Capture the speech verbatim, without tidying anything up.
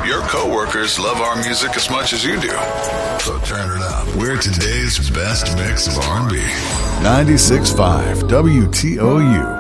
Your coworkers love our music as much as you do. So turn it up. We're today's best mix of R and B. ninety-six point five W T O U.